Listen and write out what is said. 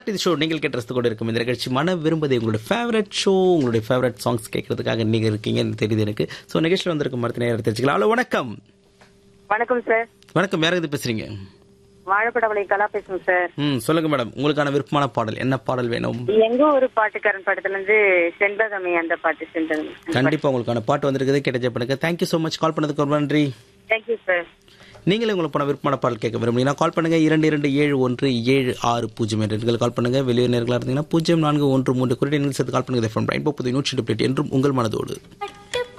இது ஷோ நீங்கள் கேட்டு கூட இருக்கும் இந்த நிகழ்ச்சி மன விரும்புது உங்களுடைய ஃபேவரட் ஷோ, உங்களுடைய ஃபேவரட் சாங்ஸ் கேட்கறதுக்காக நீங்க இருக்கீங்கன்னு தெரியுது எனக்கு. ஸோ நிகழ்ச்சியில் வந்திருக்கும் மரத்து நேரம் தெரிஞ்சுக்கலாம். ஹலோ, வணக்கம். வணக்கம் சார். வணக்கம், யார் இது பேசுறீங்க? வாழைப்படவளை கலா பேசுங்க சார். சொல்லுங்க மேடம், உங்களுக்கான விருப்பமான பாடல் என்ன பாடல் வேணும்? எங்க ஒரு பாட்டுக்காரன் படத்துல இருந்து செண்பகமே அந்த பாட்டு செண்பகமே. கண்டிப்பா உங்களுக்கான பாட்டு வந்திருக்குது, கேட்ட பண்ணுங்க. தேங்க்யூ ஸோ மச், கால் பண்ணதுக்கு ரொம்ப நன்றி. Thank you sir. நீங்களே உங்களுக்கு போன விருப்பமான பாடல் கேட்க விரும்புறீங்கன்னா கால் பண்ணுங்க 227176 எண்கள் கால் பண்ணுங்க. வெளியூர் நேர்களாக இருந்தீங்கன்னா 0413 குறிப்பிட்ட சேர்த்து கால் பண்ணுங்க. FM 100.8 என்றும் உங்கள் மனதோடு.